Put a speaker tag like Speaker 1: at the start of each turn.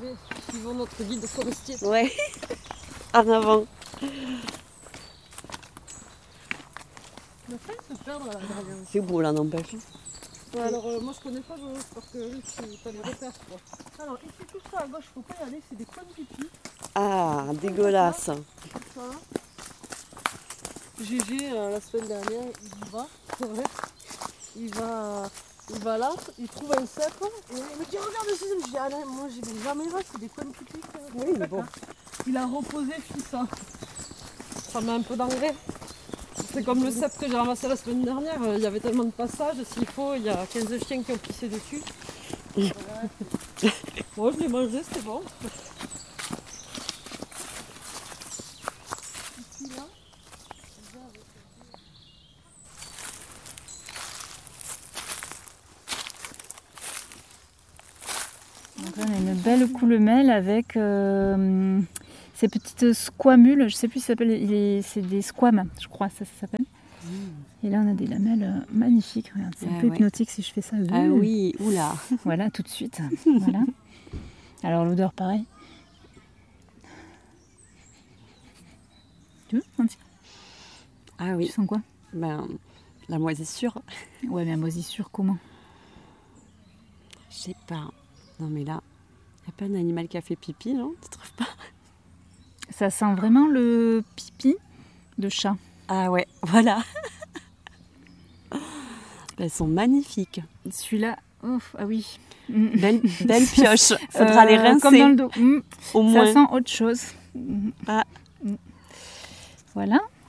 Speaker 1: suivons notre guide forestier.
Speaker 2: Ouais, en avant.
Speaker 1: On a failli se perdre là, derrière.
Speaker 2: C'est beau là, n'empêche.
Speaker 1: Ouais, alors moi je connais pas, j'espère que lui tu as les repères quoi. Alors ici tout ça à gauche, faut pas y aller, c'est des coins de pipi.
Speaker 2: Ah, dégueulasse.
Speaker 1: Tout ça. GG la semaine dernière, il y va, c'est vrai. Il va là, il trouve un cep et il me dit regarde ce cep. Je dis ah non, moi j'y vais jamais là, c'est des coins de pipi.
Speaker 2: Oui, mais bon.
Speaker 1: Il a reposé fils ça. Ça met un peu d'engrais. C'est comme le cep que j'ai ramassé la semaine dernière, il y avait tellement de passages, s'il faut, il y a 15 chiens qui ont pissé dessus. Moi je l'ai mangé, c'était bon. Ici là,
Speaker 3: donc là, on a une belle coulemelle avec ces petites squamules, je sais plus si ça s'appelle, c'est des squames, je crois ça s'appelle. Et là on a des lamelles magnifiques, regarde, c'est un peu hypnotique si je fais ça.
Speaker 2: Ah oui, oula.
Speaker 3: Voilà, tout de suite. Voilà. Alors l'odeur pareil. Tu veux sentir?
Speaker 2: Ah oui.
Speaker 3: Tu sens quoi?
Speaker 2: Ben, la moisissure.
Speaker 3: Ouais, mais la moisissure comment?
Speaker 2: Je sais pas. Non mais là, il n'y a pas un animal qui a fait pipi, non? Tu trouves pas?
Speaker 3: Ça sent vraiment le pipi de chat.
Speaker 2: Ah ouais, voilà. Elles sont magnifiques.
Speaker 3: Celui-là, ouf, ah oui.
Speaker 2: Belle pioche. Faudra les rincer.
Speaker 3: Comme dans le dos.
Speaker 2: Au moins.
Speaker 3: Ça sent autre chose.
Speaker 2: Ah.
Speaker 3: Voilà.